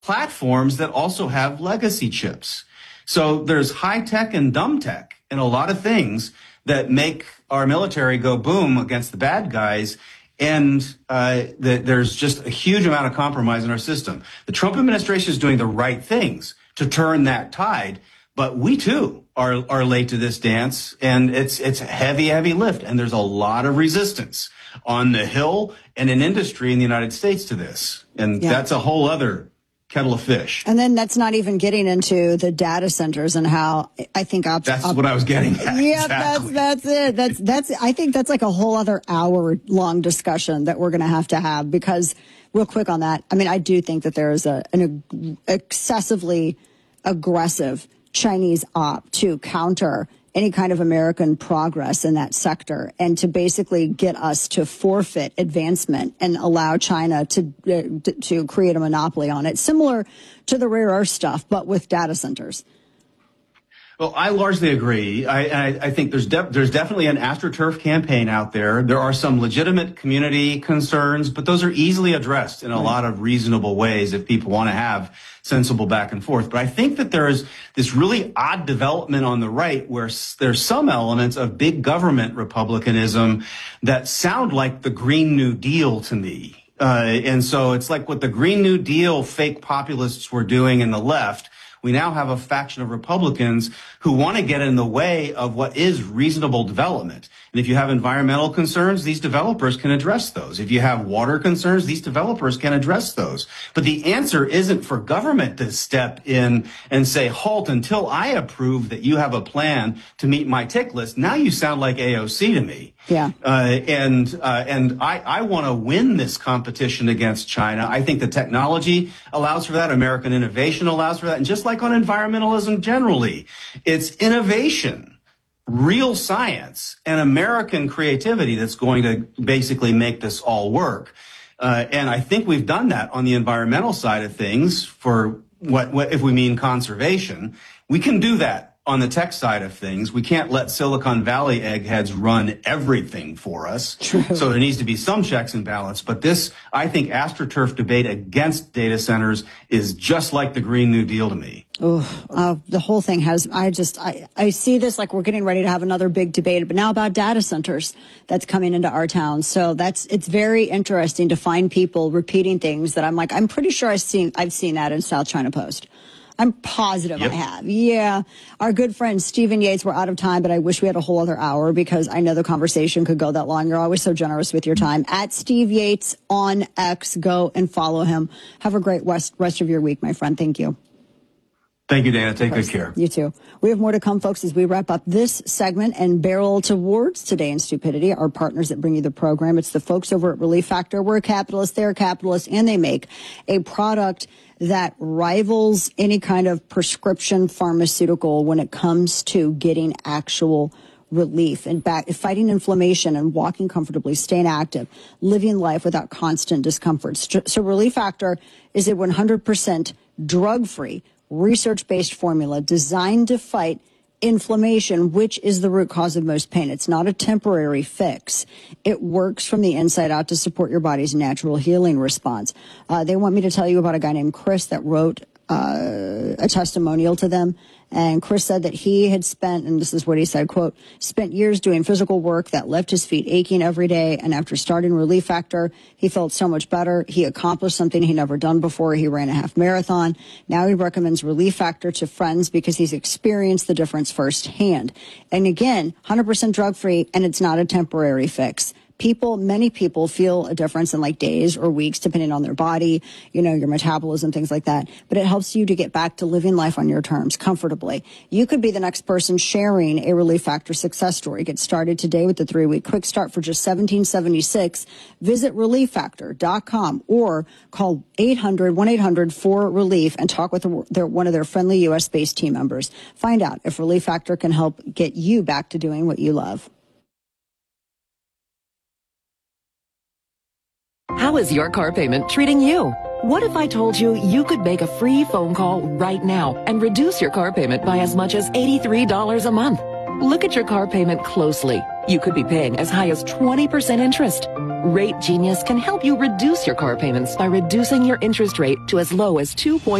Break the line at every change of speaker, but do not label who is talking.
platforms that also have legacy chips. So there's high tech and dumb tech and a lot of things that make our military go boom against the bad guys. And there's just a huge amount of compromise in our system. The Trump administration is doing the right things to turn that tide. But we, too, are late to this dance. And it's a heavy, heavy lift. And there's a lot of resistance on the Hill and in industry in the United States to this. And that's a whole other kettle of fish.
And then that's not even getting into the data centers and how I think
that's what I was getting at.
Yeah,
exactly.
that's it. I think that's like a whole other hour-long discussion that we're going to have because real quick on that. I mean, I do think that there is an excessively aggressive Chinese op to counter any kind of American progress in that sector and to basically get us to forfeit advancement and allow China to create a monopoly on it, similar to the rare earth stuff, but with data centers.
Well, I largely agree. I think there's definitely an AstroTurf campaign out there. There are some legitimate community concerns, but those are easily addressed in a lot of reasonable ways if people want to have sensible back and forth. But I think that there is this really odd development on the right where there's some elements of big government republicanism that sound like the Green New Deal to me. And so it's like what the Green New Deal fake populists were doing in the left. We now have a faction of Republicans who want to get in the way of what is reasonable development. And if you have environmental concerns, these developers can address those. If you have water concerns, these developers can address those. But the answer isn't for government to step in and say, halt until I approve that you have a plan to meet my tick list. Now you sound like AOC to me.
Yeah.
And I want to win this competition against China. I think the technology allows for that. American innovation allows for that. And just like on environmentalism generally, it's innovation, real science, and American creativity that's going to basically make this all work. And I think we've done that on the environmental side of things for what if we mean conservation. We can do that. On the tech side of things, we can't let Silicon Valley eggheads run everything for us.
True.
So there needs to be some checks and balance. But this, I think, AstroTurf debate against data centers is just like the Green New Deal to me.
The whole thing has, I see this like we're getting ready to have another big debate, but now about data centers that's coming into our town. So it's very interesting to find people repeating things that I'm like, I'm pretty sure I've seen that in South China Post. I'm positive I have. Yeah. Our good friend Stephen Yates, we're out of time, but I wish we had a whole other hour because I know the conversation could go that long. You're always so generous with your time. At Steve Yates on X, go and follow him. Have a great rest of your week, my friend. Thank you.
Thank you, Dana. Take good care.
You too. We have more to come, folks, as we wrap up this segment and barrel towards Today in Stupidity, our partners that bring you the program. It's the folks over at Relief Factor. We're a capitalist, they're a capitalist, and they make a product that rivals any kind of prescription pharmaceutical when it comes to getting actual relief and fighting inflammation and walking comfortably, staying active, living life without constant discomfort. So Relief Factor is a 100% drug-free, research-based formula designed to fight inflammation, which is the root cause of most pain. It's not a temporary fix. It works from the inside out to support your body's natural healing response. They want me to tell you about a guy named Chris that wrote a testimonial to them. And Chris said that he had spent, and this is what he said, quote, spent years doing physical work that left his feet aching every day. And after starting Relief Factor, he felt so much better. He accomplished something he'd never done before. He ran a half marathon. Now he recommends Relief Factor to friends because he's experienced the difference firsthand. And again, 100% drug free, and it's not a temporary fix. Many people feel a difference in like days or weeks, depending on their body, your metabolism, things like that. But it helps you to get back to living life on your terms comfortably. You could be the next person sharing a Relief Factor success story. Get started today with the 3-week quick start for just $17.76. Visit ReliefFactor.com or call 1-800-4RELIEF and talk with one of their friendly U.S.-based team members. Find out if Relief Factor can help get you back to doing what you love.
How is your car payment treating you? What if I told you you could make a free phone call right now and reduce your car payment by as much as $83 a month? Look at your car payment closely. You could be paying as high as 20% interest. Rate Genius can help you reduce your car payments by reducing your interest rate to as low as 2.